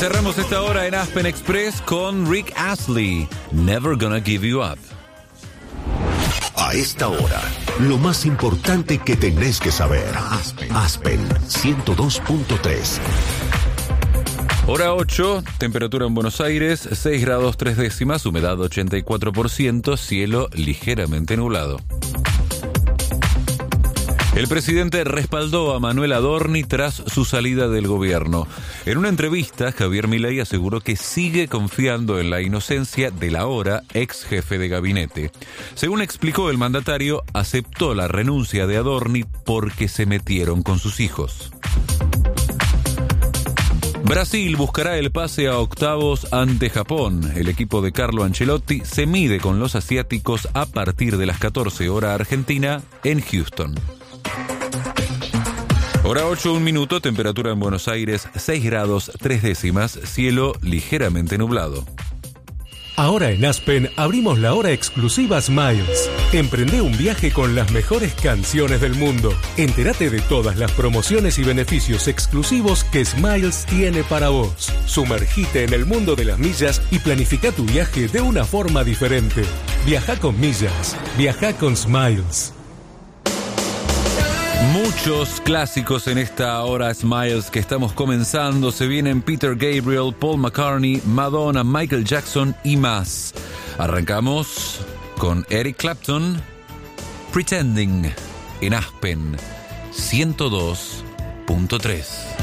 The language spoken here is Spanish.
Cerramos esta hora en Aspen Express con Rick Astley, Never Gonna Give You Up. A esta hora, lo más importante que tenés que saber. Aspen 102.3. Hora 8, temperatura en Buenos Aires, 6 grados 3 décimas, humedad 84%, cielo ligeramente nublado. El presidente respaldó a Manuel Adorni tras su salida del gobierno. En una entrevista, Javier Milei aseguró que sigue confiando en la inocencia del ahora ex jefe de gabinete. Según explicó el mandatario, aceptó la renuncia de Adorni porque se metieron con sus hijos. Brasil buscará el pase a octavos ante Japón. El equipo de Carlo Ancelotti se mide con los asiáticos a partir de las 14 horas Argentina en Houston. Hora 8, 1 minuto, temperatura en Buenos Aires 6 grados 3 décimas, cielo ligeramente nublado. Ahora en Aspen abrimos la hora exclusiva Smiles. Emprende un viaje con las mejores canciones del mundo. Entérate de todas las promociones y beneficios exclusivos que Smiles tiene para vos. Sumergite en el mundo de las millas y planifica tu viaje de una forma diferente. Viaja con millas. Viaja con Smiles. Muchos clásicos en esta hora Smiles que estamos comenzando. Se vienen Peter Gabriel, Paul McCartney, Madonna, Michael Jackson y más. Arrancamos con Eric Clapton, Pretending, en Aspen 102.3.